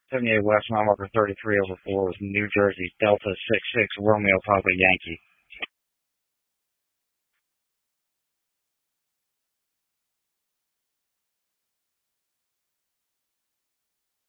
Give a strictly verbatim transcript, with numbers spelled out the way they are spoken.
seventy-eight West, mile marker thirty-three over four with New Jersey, Delta six six, Romeo Papa Yankee.